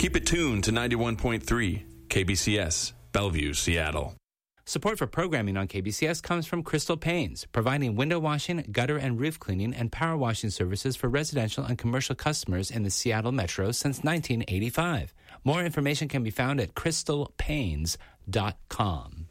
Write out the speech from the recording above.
Keep it tuned to 91.3 KBCS, Bellevue, Seattle. Support for programming on KBCS comes from Crystal Paints, providing window washing, gutter and roof cleaning, and power washing services for residential and commercial customers in the Seattle metro since 1985. More information can be found at crystalpains.com.